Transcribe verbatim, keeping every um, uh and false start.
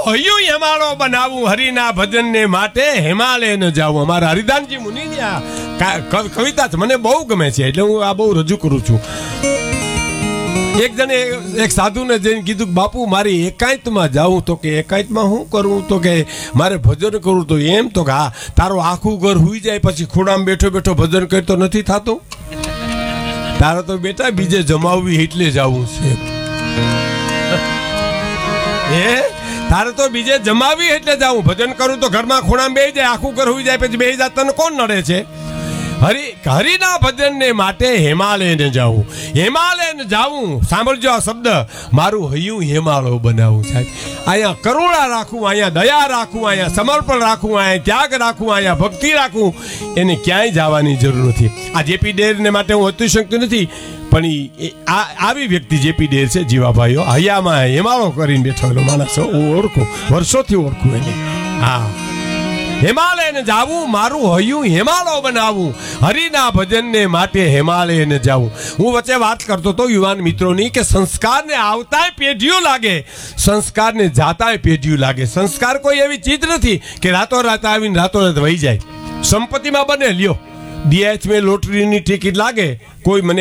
હૈયું હિમાલય બનાવું હરિના ભજનને માટે હિમાલય ન જાવું. અમારા હરિદાનજી મુનિની આ કવિતા મને બહુ ગમે છે, એટલે હું આ બહુ રજૂ કરું છું. એક જણે એક સાધુને જઈને કીધું, બાપુ મારી એકાંતમાં જાઉં. તો કે એકાંતમાં શું કરવું? તો કે મારે ભજન કરવું. તો એમ? તો કે હા, તારું આખું ઘર હુઈ જાય પછી ખોડામાં બેઠો બેઠો ભજન કરતો નથી થતું. તારે તો બેટા બીજે જમાવવી એટલે જવું છે. એ તારે તો બીજે જમાવી એટલે જાવું. ભજન કરું તો ઘરમાં ખૂણામાં બેસી જાય, આખું ઘર હોઈ જાય પછી બેસી જાય, તને કોણ નડે છે? હરિ હરિના ભજનને માટે હિમાલયને જાવું. હિમાલયને જાવું, સાંભળજો આ શબ્દ, મારું હૈયું હિમાલય બનાવું. સાહેબ, અહીંયા કરુણા રાખવું, અહીંયા દયા રાખવું, અહીંયા સમર્પણ રાખવું, અહીંયા ત્યાગ રાખવું, અહીંયા ભક્તિ રાખવું. એને ક્યાંય જવાની જરૂર નથી. આ જેપી ડેરને માટે હું અતિશંકતો નથી, પણ એ આ આવી વ્યક્તિ જેપી ડેર છે જીવાભાઈઓ, હૈયામાં હિમાલય કરીને બેઠેલો માણસ. હું ઓળખું, વર્ષોથી ઓળખું એને. હા, હિમાલયને જાવું, મારું હૈયું હિમાલય બનાવું, હરિના ભજનને માટે હિમાલયને જાવું. હું વચ્ચે વાત કરતો હતો યુવાન મિત્રોની કે સંસ્કારને આવતાય પેઢીઓ લાગે, સંસ્કારને જાતાય પેઢીઓ લાગે. સંસ્કાર કોઈ એવી ચીજ નથી કે રાતોરાત આવીને રાતોરાત વહી જાય. સંપત્તિમાં બને લ્યો, ડીએચ મેં લોટરીની ટિકિટ લાગે, કોઈ મને